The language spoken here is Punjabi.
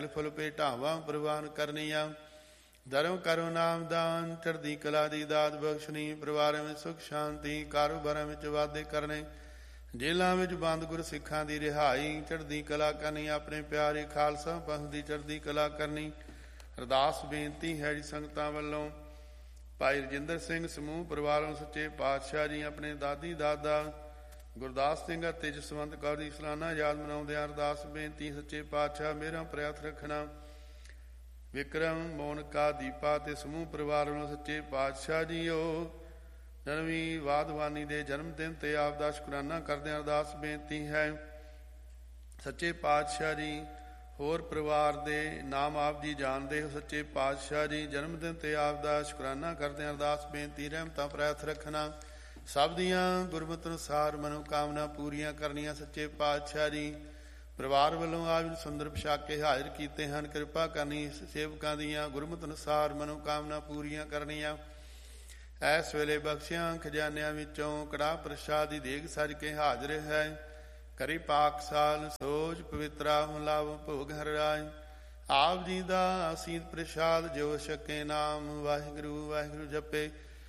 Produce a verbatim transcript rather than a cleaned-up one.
ਫੁੱਲ ਭੇਟਾਵਾਂ ਪ੍ਰਵਾਨ ਕਰਨੀਆਂ। ਧਰਮ ਕਰੋ ਨਾਮ ਦਾਨ, ਚੜ੍ਹਦੀ ਕਲਾ ਦੀ ਦਾਤ ਬਖਸ਼ਣੀ। ਪਰਿਵਾਰਾਂ ਵਿੱਚ ਸੁਖ ਸ਼ਾਂਤੀ, ਕਾਰੋਬਾਰਾਂ ਵਿੱਚ ਵਾਧੇ ਕਰਨੇ। ਜੇਲ੍ਹਾਂ ਵਿੱਚ ਬੰਦ ਗੁਰ ਸਿੱਖਾਂ ਦੀ ਰਿਹਾਈ, ਚੜ੍ਹਦੀ ਕਲਾ ਕਰਨੀ। ਆਪਣੇ ਪਿਆਰੇ ਖਾਲਸਾ ਪੰਥ ਦੀ ਚੜ੍ਹਦੀ ਕਲਾ ਕਰਨੀ। ਅਰਦਾਸ ਬੇਨਤੀ ਹੈ ਜੀ ਸੰਗਤਾਂ ਵੱਲੋਂ। ਭਾਈ ਰਜਿੰਦਰ ਸਿੰਘ ਸਮੂਹ ਪਰਿਵਾਰ ਨੂੰ ਸੱਚੇ ਪਾਤਸ਼ਾਹ ਜੀ ਆਪਣੇ ਦਾਦੀ ਦਾਦਾ ਗੁਰਦਾਸ ਸਿੰਘ ਅਤੇ ਜਸਵੰਤ ਕੌਰ ਦੀ ਸਾਲਾਨਾ ਯਾਦ ਮਨਾਉਂਦਿਆਂ ਅਰਦਾਸ ਬੇਨਤੀ ਸੱਚੇ ਪਾਤਸ਼ਾਹ ਮੇਰਾ ਪ੍ਰਯਾਤ ਰੱਖਣਾ। ਵਿਕਰਮ ਮੋਨਕਾ ਦੀਪਾ ਤੇ ਸਮੂਹ ਪਰਿਵਾਰ ਵੱਲੋਂ ਸੱਚੇ ਪਾਤਸ਼ਾਹ ਜੀਓ ਨਰਵੀਂ ਵਾਧਵਾਨੀ ਦੇ ਜਨਮ ਦਿਨ ਤੇ ਆਪ ਦਾ ਸ਼ੁਕਰਾਨਾ ਕਰਦਿਆਂ ਅਰਦਾਸ ਬੇਨਤੀ ਹੈ। ਸੱਚੇ ਪਾਤਸ਼ਾਹ ਜੀ ਹੋਰ ਪਰਿਵਾਰ ਦੇ ਨਾਮ ਆਪ ਜੀ ਜਾਣਦੇ ਹੋ। ਸੱਚੇ ਪਾਤਸ਼ਾਹ ਜੀ ਜਨਮ ਦਿਨ ਤੇ ਆਪ ਦਾ ਸ਼ੁਕਰਾਨਾ ਕਰਦਿਆਂ ਅਰਦਾਸ ਬੇਨਤੀ ਰਹਿਮਤਾਂ ਪ੍ਰਯਾਤ ਰੱਖਣਾ। ਸਭ ਦੀਆਂ ਗੁਰਮਤਿ ਅਨੁਸਾਰ ਮਨੋਕਾਮਨਾ ਪੂਰੀਆਂ ਕਰਨੀਆਂ। ਸੱਚੇ ਪਾਤਸ਼ਾਹ ਜੀ ਪਰਿਵਾਰ ਵੱਲੋਂ ਆਪ ਸੁੰਦਰ ਪੋਸ਼ਾਕੇ ਹਾਜ਼ਰ ਕੀਤੇ ਹਨ। ਕਿਰਪਾ ਕਰਨੀ ਸੇਵਕਾਂ ਦੀਆਂ ਗੁਰਮਤਿ ਅਨੁਸਾਰ ਮਨੋਕਾਮਨਾ ਪੂਰੀਆਂ ਕਰਨੀਆਂ। ਇਸ ਵੇਲੇ ਬਖਸ਼ਿਆਂ ਖਜ਼ਾਨਿਆਂ ਵਿੱਚੋਂ ਕੜਾਹ ਪ੍ਰਸ਼ਾਦ ਦੀ ਦੇਗ ਸਜ ਕੇ ਹਾਜ਼ਰ ਹੈ। ਕਰੀ ਪਾਕ ਸਾਲ ਸੋਜ ਪਵਿੱਤਰਾ ਲਾਭ ਭੋਗ ਹਰ ਰਾਜ। ਆਪ ਜੀ ਦਾ ਅਸੀਤ ਪ੍ਰਸ਼ਾਦ ਜੋ ਛਕੇ ਨਾਮ ਵਾਹਿਗੁਰੂ ਵਾਹਿਗੁਰੂ ਜਪੇ।